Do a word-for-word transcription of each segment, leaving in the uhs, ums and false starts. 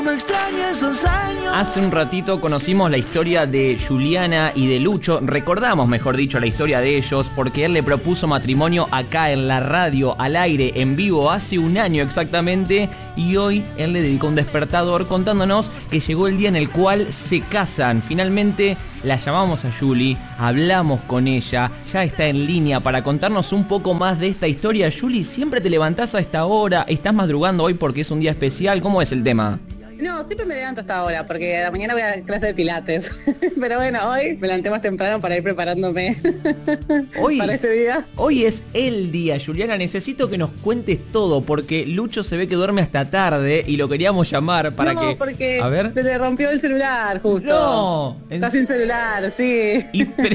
No extraño esos años. Hace un ratito conocimos la historia de Juliana y de Lucho. Recordamos, mejor dicho, la historia de ellos porque él le propuso matrimonio acá en la radio, al aire, en vivo, hace un año exactamente. Y hoy él le dedicó un despertador contándonos que llegó el día en el cual se casan. Finalmente la llamamos a Juli, hablamos con ella, ya está en línea para contarnos un poco más de esta historia. Juli, ¿siempre te levantás a esta hora? ¿Estás madrugando hoy porque es un día especial? ¿Cómo es el tema? No, siempre me levanto hasta ahora, porque a la mañana voy a clase de pilates. Pero bueno, hoy me levanté más temprano para ir preparándome hoy, para este día. Hoy es el día, Juliana. Necesito que nos cuentes todo, porque Lucho se ve que duerme hasta tarde y lo queríamos llamar para no, que... No, porque a ver. se le rompió el celular, justo. No. Está sin celular, sí. Y pre...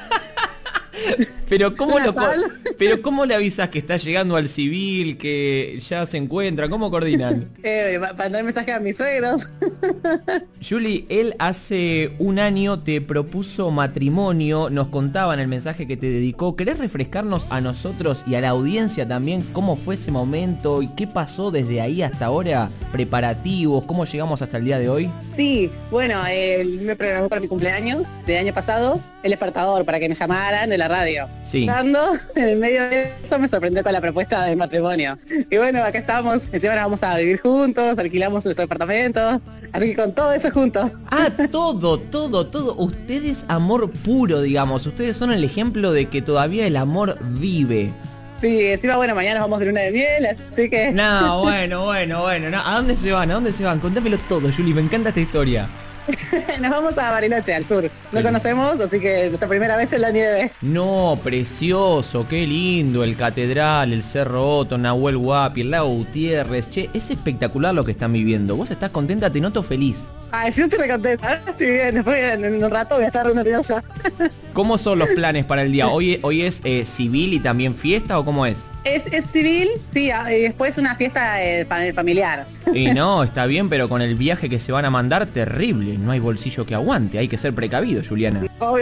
Pero ¿cómo lo pero cómo le avisas que está llegando al civil, que ya se encuentra? ¿Cómo coordinan? Eh, para dar mensaje a mis suegros. Juli, él hace un año te propuso matrimonio, nos contaba en el mensaje que te dedicó. ¿Querés refrescarnos a nosotros y a la audiencia también cómo fue ese momento y qué pasó desde ahí hasta ahora? Preparativos, ¿cómo llegamos hasta el día de hoy? Sí, bueno, eh, me programó para mi cumpleaños del año pasado el despertador para que me llamaran de la radio. Sí. Estando en el medio de eso me sorprendió con la propuesta de matrimonio. Y bueno, acá estamos, encima nos vamos a vivir juntos, alquilamos nuestro departamento, así que con todo eso juntos. Ah, todo, todo, todo. Ustedes amor puro, digamos. Ustedes son el ejemplo de que todavía el amor vive. Sí, encima bueno, mañana nos vamos de luna de miel, así que... No, bueno, bueno, bueno. No. ¿A dónde se van? ¿A dónde se van? Contámelo todo, Juli, me encanta esta historia. Nos vamos a Bariloche, al sur. No conocemos, así que nuestra primera vez en la nieve. No, precioso, qué lindo. El Catedral, el Cerro Otto, Nahuel Huapi, el Lago Gutiérrez. Che, es espectacular lo que están viviendo. ¿Vos estás contenta? Te noto feliz. Ay, yo estoy recontenta. Estoy bien, después en un rato voy a estar re nerviosa. ¿Cómo son los planes para el día? ¿Hoy, hoy es eh, civil y también fiesta o cómo es? Es, es civil, sí, y después una fiesta eh, familiar. Y no, está bien, pero con el viaje que se van a mandar, terrible. No hay bolsillo que aguante, hay que ser precavido, Juliana. Obvio.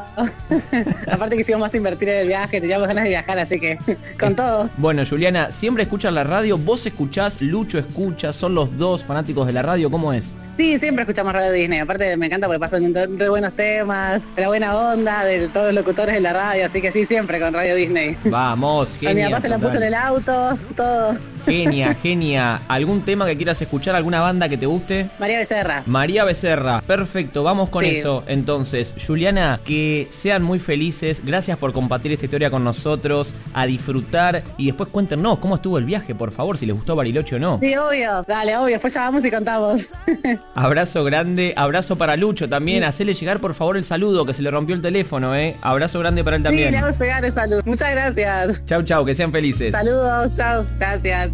Aparte que si vamos a invertir en el viaje, teníamos ganas de viajar, así que con todo. Bueno, Juliana, siempre escuchan la radio, vos escuchás, Lucho escucha, son los dos fanáticos de la radio, ¿cómo es? Sí, siempre escuchamos Radio Disney, aparte me encanta porque pasan re buenos temas, de la buena onda de todos los locutores de la radio, así que sí, siempre con Radio Disney. Vamos, genia. A mi papá se la puso en el auto, todo. Genia, genia. ¿Algún tema que quieras escuchar? ¿Alguna banda que te guste? María Becerra. María Becerra. Perfecto, vamos con sí. eso. Entonces, Juliana, que sean muy felices. Gracias por compartir esta historia con nosotros. A disfrutar. Y después cuéntenos cómo estuvo el viaje, por favor, si les gustó Bariloche o no. Sí, obvio. Dale, obvio. Después ya vamos y contamos. Abrazo grande. Abrazo para Lucho también. Sí. Hacele llegar, por favor, el saludo, que se le rompió el teléfono, ¿eh? Abrazo grande para él también. Sí, le hago llegar el saludo. Muchas gracias. Chau, chau. Que sean felices. Saludos. Chau. Gracias.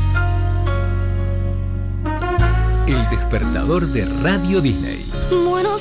El despertador de Radio Disney. Buenos